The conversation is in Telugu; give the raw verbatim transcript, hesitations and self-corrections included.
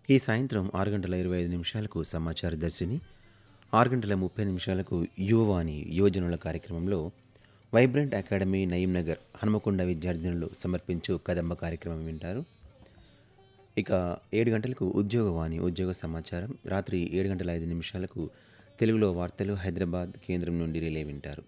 ఈ సాయంత్రం ఆరు గంటల ఇరవై ఐదు నిమిషాలకు సమాచార దర్శిని, ఆరు గంటల ముప్పై నిమిషాలకు యువవాణి యువజనుల కార్యక్రమంలో వైబ్రెంట్ అకాడమీ నయీంనగర్ హనుమకొండ విద్యార్థినులు సమర్పించు కదంబ కార్యక్రమం వింటారు. ఇక ఏడు గంటలకు ఉద్యోగవాణి ఉద్యోగ సమాచారం, రాత్రి ఏడు గంటల ఐదు నిమిషాలకు తెలుగులో వార్తలు హైదరాబాద్ కేంద్రం నుండి రిలే వింటారు.